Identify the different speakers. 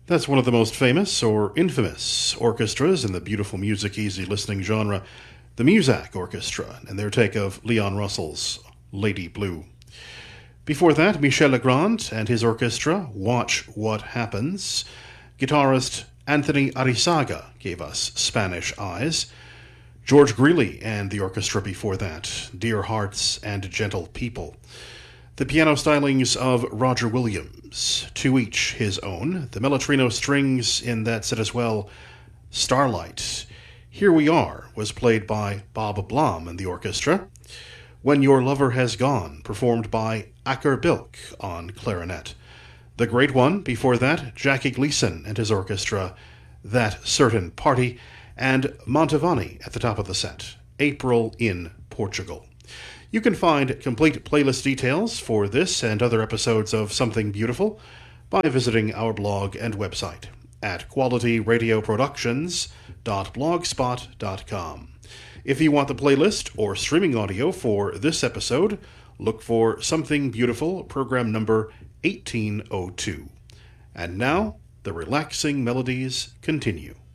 Speaker 1: That's one of the most famous or infamous orchestras in the beautiful music easy listening genre, the Muzak Orchestra, and their take of Leon Russell's Lady Blue. Before that, Michel Legrand and his orchestra, Watch What Happens. Guitarist Anthony Arizaga gave us Spanish Eyes. George Greeley and the orchestra before that, Dear Hearts and Gentle People. The piano stylings of Roger Williams, to each his own. The Mellotrino strings in that set as well, Starlight. Here We Are was played by Bob Blom and the orchestra. When Your Lover Has Gone, performed by Acker Bilk on clarinet. The Great One, before that, Jackie Gleason and his orchestra, That Certain Party, and Mantovani at the top of the set, April in Portugal. You can find complete playlist details for this and other episodes of Something Beautiful by visiting our blog and website at qualityradioproductions.blogspot.com. If you want the playlist or streaming audio for this episode, look for Something Beautiful, program number 1802. And now, the relaxing melodies continue.